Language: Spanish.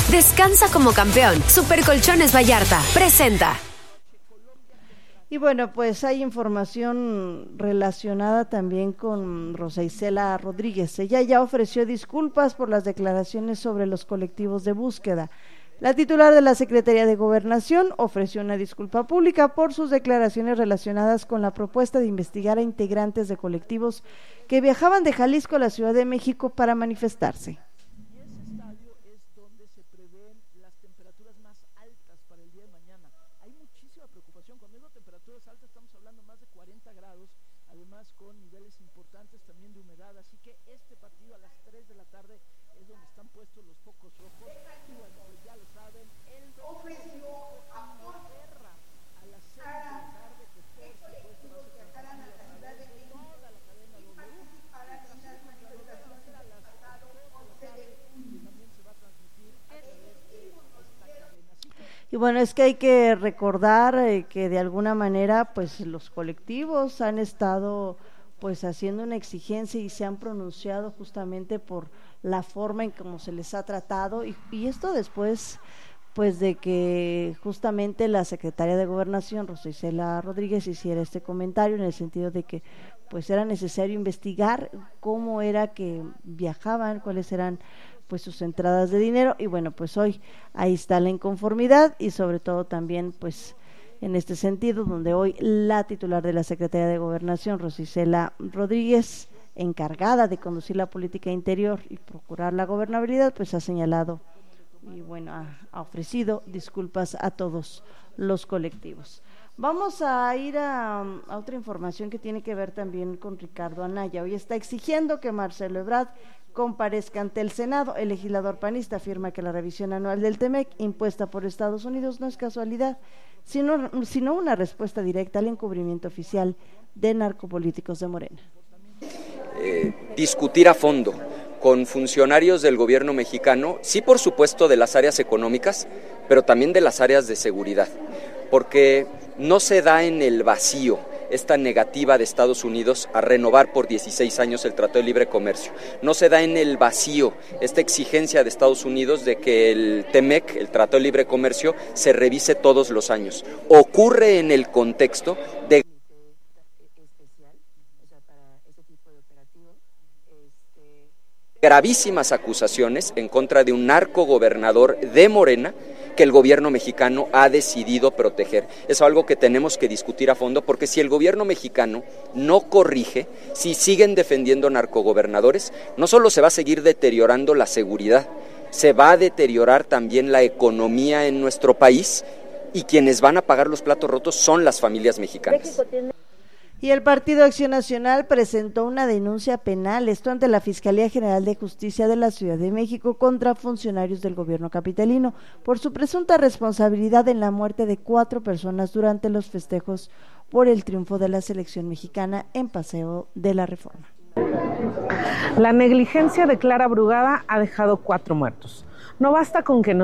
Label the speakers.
Speaker 1: Descansa como campeón. Super Colchones Vallarta presenta.
Speaker 2: Y bueno, pues hay información relacionada también con Rosa Isela Rodríguez. Ella ya ofreció disculpas por las declaraciones sobre los colectivos de búsqueda. La titular de la Secretaría de Gobernación ofreció una disculpa pública por sus declaraciones relacionadas con la propuesta de investigar a integrantes de colectivos que viajaban de Jalisco a la Ciudad de México para manifestarse.
Speaker 3: Para el día de mañana. Hay muchísima preocupación. Cuando digo temperaturas altas estamos hablando más de 40 grados, además con niveles importantes también de humedad, así que este partido a las 3 de la tarde es donde están puestos los focos rojos. Y bueno, pues ya lo saben, el ofreció guerra a las 6 de la tarde, que por supuesto va a ser transmitida a través de toda la cadena W, a las 2 de la tarde también se va a transmitir a través de esta cadena.
Speaker 2: Y bueno, es que hay que recordar que de alguna manera pues los colectivos han estado pues haciendo una exigencia y se han pronunciado justamente por la forma en cómo se les ha tratado y esto después pues de que justamente la secretaria de Gobernación, Rosa Isela Rodríguez, hiciera este comentario en el sentido de que pues era necesario investigar cómo era que viajaban, cuáles eran pues sus entradas de dinero y bueno, pues hoy ahí está la inconformidad y sobre todo también pues en este sentido donde hoy la titular de la Secretaría de Gobernación, Rosa Isela Rodríguez, encargada de conducir la política interior y procurar la gobernabilidad, pues ha señalado y bueno, ha ofrecido disculpas a todos los colectivos. Vamos a ir a otra información que tiene que ver también con Ricardo Anaya. Hoy está exigiendo que Marcelo Ebrard comparezca ante el Senado. El legislador panista afirma que la revisión anual del TEMEC impuesta por Estados Unidos no es casualidad, sino una respuesta directa al encubrimiento oficial de narcopolíticos de Morena.
Speaker 4: Discutir a fondo con funcionarios del gobierno mexicano, sí por supuesto de las áreas económicas, pero también de las áreas de seguridad, porque no se da en el vacío esta negativa de Estados Unidos a renovar por 16 años el Tratado de Libre Comercio. No se da en el vacío esta exigencia de Estados Unidos de que el TEMEC, el Tratado de Libre Comercio, se revise todos los años. Ocurre en el contexto de gravísimas acusaciones en contra de un narcogobernador de Morena que el gobierno mexicano ha decidido proteger. Es algo que tenemos que discutir a fondo porque si el gobierno mexicano no corrige, si siguen defendiendo narcogobernadores, no solo se va a seguir deteriorando la seguridad, se va a deteriorar también la economía en nuestro país y quienes van a pagar los platos rotos son las familias mexicanas.
Speaker 2: Y el Partido Acción Nacional presentó una denuncia penal, esto ante la Fiscalía General de Justicia de la Ciudad de México contra funcionarios del gobierno capitalino por su presunta responsabilidad en la muerte de 4 personas durante los festejos por el triunfo de la selección mexicana en Paseo de la Reforma.
Speaker 5: La negligencia de Clara Brugada ha dejado 4 muertos. No basta con que